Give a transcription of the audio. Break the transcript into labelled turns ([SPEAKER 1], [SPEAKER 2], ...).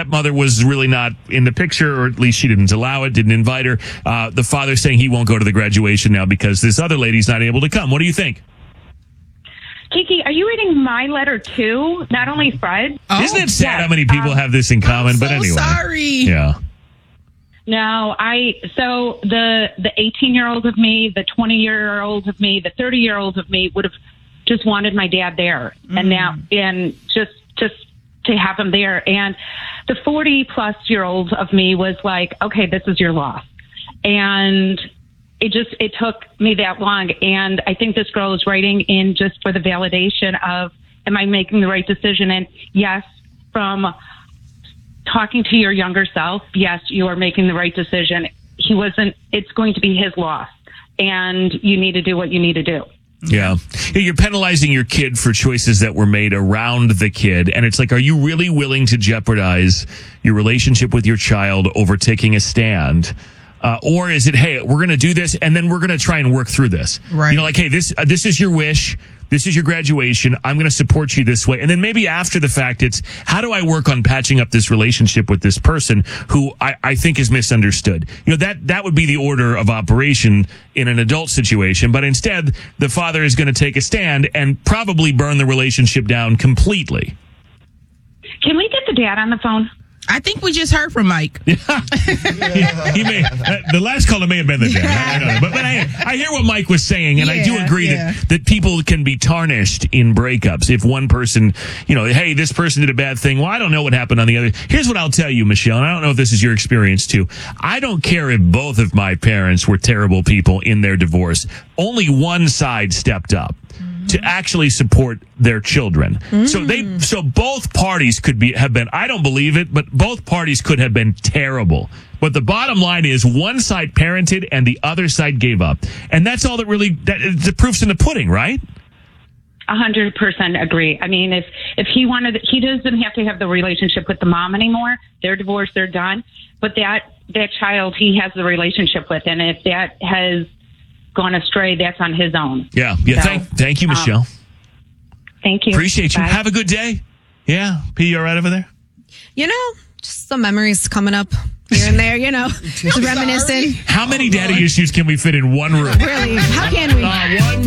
[SPEAKER 1] stepmother was really not in the picture, or at least she didn't allow it, didn't invite her. The father's saying he won't go to the graduation now because this other lady's not able to come. What do you think?
[SPEAKER 2] Kiki, are you reading my letter too? Not only Fred?
[SPEAKER 1] Oh, isn't it sad how many people have this in common? But anyway.
[SPEAKER 3] Sorry.
[SPEAKER 1] Yeah.
[SPEAKER 2] No, so the 18-year-old of me, the 20-year-old of me, the 30-year-old of me would have just wanted my dad there, and just to have him there. And the 40-plus-year-old of me was like, okay, this is your loss. And it took me that long. And I think this girl is writing in just for the validation of, am I making the right decision? And yes, from talking to your younger self, yes, you are making the right decision. It's going to be his loss, and you need to do what you need to do.
[SPEAKER 1] Yeah. You're penalizing your kid for choices that were made around the kid. And it's like, are you really willing to jeopardize your relationship with your child over taking a stand? Or is it, hey, we're going to do this and then we're going to try and work through this?
[SPEAKER 3] Right.
[SPEAKER 1] You know, like, hey, this is your wish. This is your graduation. I'm going to support you this way. And then maybe after the fact, it's how do I work on patching up this relationship with this person who I think is misunderstood? You know, that would be the order of operation in an adult situation. But instead, the father is going to take a stand and probably burn the relationship down completely.
[SPEAKER 2] Can we get the dad on the phone?
[SPEAKER 3] I think we just heard from Mike.
[SPEAKER 1] He may, the last caller may have been the dad. I don't know. But I hear what Mike was saying, and I do agree that people can be tarnished in breakups. If one person, you know, hey, this person did a bad thing. Well, I don't know what happened on the other. Here's what I'll tell you, Michelle, and I don't know if this is your experience too. I don't care if both of my parents were terrible people in their divorce. Only one side stepped up to actually support their children. So both parties have been, I don't believe it, but both parties could have been terrible. But the bottom line is one side parented and the other side gave up. And that's all the proof's in the pudding, right?
[SPEAKER 2] 100% agree. I mean, if he wanted, he doesn't have to have the relationship with the mom anymore. They're divorced, they're done. But that child he has the relationship with, and if that has gone astray, that's on his own.
[SPEAKER 1] Yeah. So, thank you, Michelle.
[SPEAKER 2] Thank you.
[SPEAKER 1] Appreciate you.
[SPEAKER 2] Bye.
[SPEAKER 1] Have a good day. Yeah. P, you all right over there?
[SPEAKER 4] You know, just some memories coming up here and there, you know, just reminiscing.
[SPEAKER 1] How many daddy issues can we fit in one room?
[SPEAKER 4] Really? How can we?
[SPEAKER 1] One.